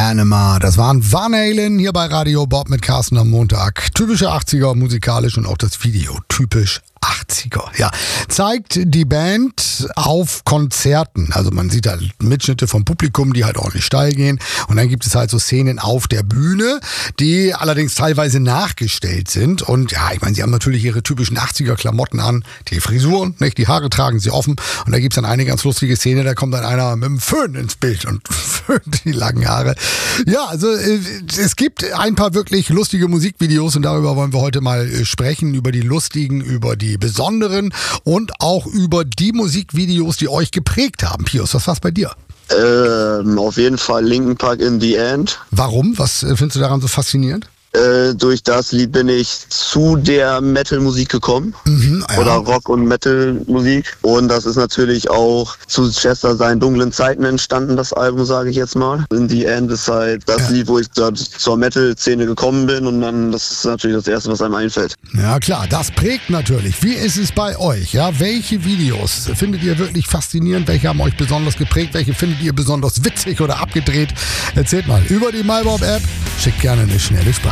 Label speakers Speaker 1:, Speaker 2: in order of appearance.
Speaker 1: Anima. Das waren Van Halen hier bei Radio Bob mit Carsten am Montag. Typische 80er musikalisch und auch das Video typisch 80er. Ja, zeigt die Band auf Konzerten. Also man sieht halt Mitschnitte vom Publikum, die halt ordentlich steil gehen. Und dann gibt es halt so Szenen auf der Bühne, die allerdings teilweise nachgestellt sind. Und ja, ich meine, sie haben natürlich ihre typischen 80er Klamotten an, die Frisuren, nicht? Die Haare tragen sie offen. Und da gibt es dann eine ganz lustige Szene, da kommt dann einer mit dem Föhn ins Bild und föhnt die langen Haare. Ja, also es gibt ein paar wirklich lustige Musikvideos und darüber wollen wir heute mal sprechen, über die lustigen, über die besonderen und auch über die Musikvideos, die euch geprägt haben. Pius, was war's bei dir?
Speaker 2: Auf jeden Fall Linkin Park in the End.
Speaker 1: Warum? Was findest du daran so faszinierend?
Speaker 2: Durch das Lied bin ich zu der Metal-Musik gekommen.
Speaker 1: Ja.
Speaker 2: Oder Rock- und Metal-Musik. Und das ist natürlich auch zu Chester seinen dunklen Zeiten entstanden, das Album, sage ich jetzt mal. In the End ist halt das Lied, wo ich dort zur Metal-Szene gekommen bin. Und dann, das ist natürlich das Erste, was einem einfällt.
Speaker 1: Ja klar, das prägt natürlich. Wie ist es bei euch? Ja, welche Videos findet ihr wirklich faszinierend? Welche haben euch besonders geprägt? Welche findet ihr besonders witzig oder abgedreht? Erzählt mal über die MyBob-App. Schickt gerne eine schnelle Sprache.